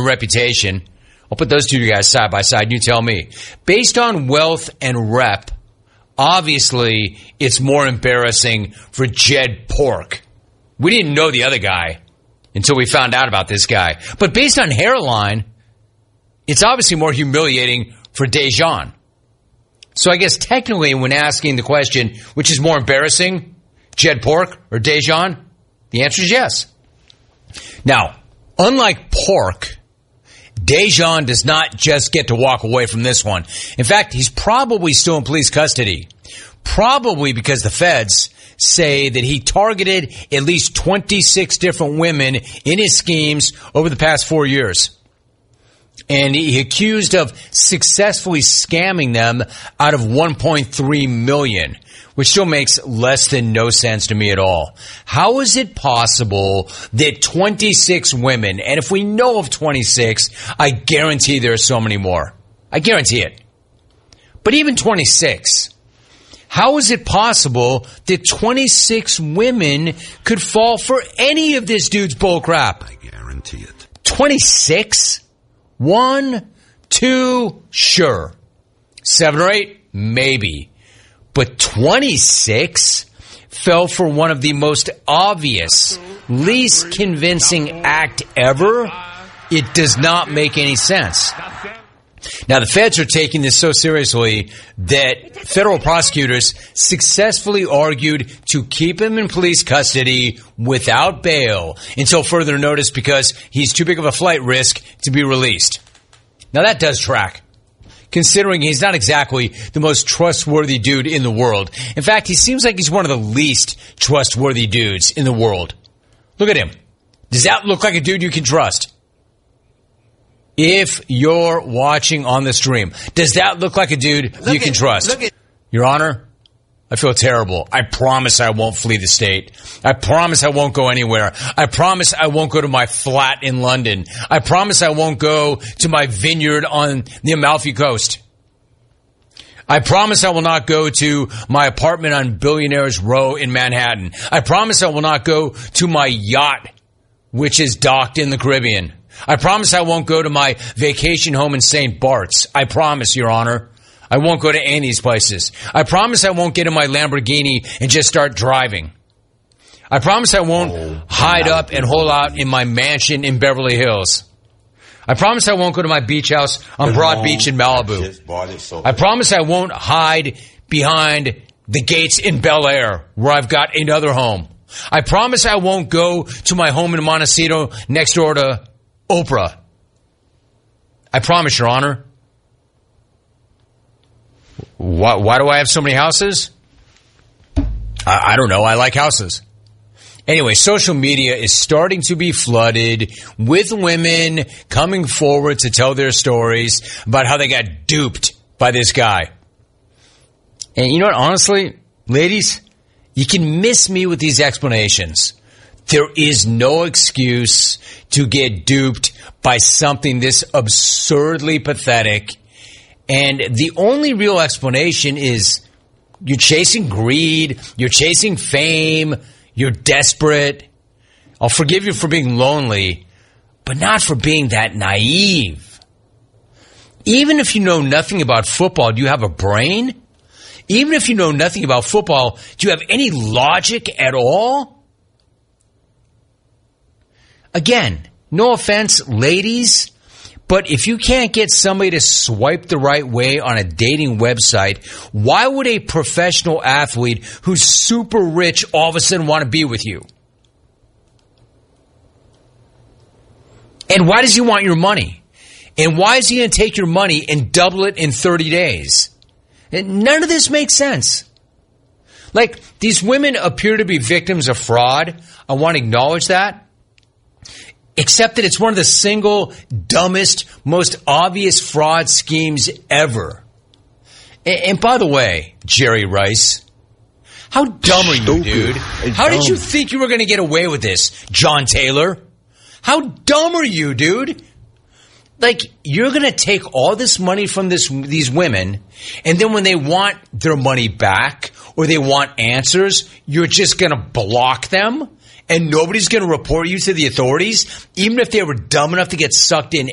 reputation. I'll put those two guys side by side. You tell me. Based on wealth and rep, obviously it's more embarrassing for Jed Pork. We didn't know the other guy until we found out about this guy. But based on hairline, it's obviously more humiliating for Dejan. So I guess technically when asking the question, which is more embarrassing, Jed Pork or Dejan, the answer is yes. Now, unlike Pork, Dejan does not just get to walk away from this one. In fact, he's probably still in police custody. Probably because the feds say that he targeted at least 26 different women in his schemes over the past 4 years. And he accused of successfully scamming them out of $1.3 million, which still makes less than no sense to me at all. How is it possible that 26 women, and if we know of 26, I guarantee there are so many more. I guarantee it. But even 26, how is it possible that 26 women could fall for any of this dude's bullcrap? I guarantee it. 26? 1, 2, sure. 7 or 8, maybe. But 26 fell for one of the most obvious, least convincing act ever. It does not make any sense. Now, the feds are taking this so seriously that federal prosecutors successfully argued to keep him in police custody without bail until further notice because he's too big of a flight risk to be released. Now, that does track, considering he's not exactly the most trustworthy dude in the world. In fact, he seems like he's one of the least trustworthy dudes in the world. Look at him. Does that look like a dude you can trust? If you're watching on the stream, does that look like a dude you can trust? Your Honor, I feel terrible. I promise I won't flee the state. I promise I won't go anywhere. I promise I won't go to my flat in London. I promise I won't go to my vineyard on the Amalfi Coast. I promise I will not go to my apartment on Billionaires Row in Manhattan. I promise I will not go to my yacht, which is docked in the Caribbean. I promise I won't go to my vacation home in St. Bart's. I promise, Your Honor. I won't go to any of these places. I promise I won't get in my Lamborghini and just start driving. I promise I won't hide up and hole out in my mansion in Beverly Hills. I promise I won't go to my beach house on Broad Beach in Malibu. I promise I won't hide behind the gates in Bel Air where I've got another home. I promise I won't go to my home in Montecito next door to Oprah. I promise, Your Honor. Why do I have so many houses? I don't know. I like houses. Anyway, social media is starting to be flooded with women coming forward to tell their stories about how they got duped by this guy. And you know what? Honestly, ladies, you can miss me with these explanations. There is no excuse to get duped by something this absurdly pathetic. And the only real explanation is you're chasing greed, you're chasing fame, you're desperate. I'll forgive you for being lonely, but not for being that naive. Even if you know nothing about football, do you have a brain? Even if you know nothing about football, do you have any logic at all? Again, no offense, ladies, but if you can't get somebody to swipe the right way on a dating website, why would a professional athlete who's super rich all of a sudden want to be with you? And why does he want your money? And why is he going to take your money and double it in 30 days? And none of this makes sense. Like, these women appear to be victims of fraud. I want to acknowledge that. Except that it's one of the single dumbest, most obvious fraud schemes ever. And by the way, Jerry Rice, how dumb are you, dude? How did you think you were going to get away with this, John Taylor? How dumb are you, dude? Like, you're going to take all this money from these women, and then when they want their money back or they want answers, you're just going to block them? And nobody's going to report you to the authorities, even if they were dumb enough to get sucked in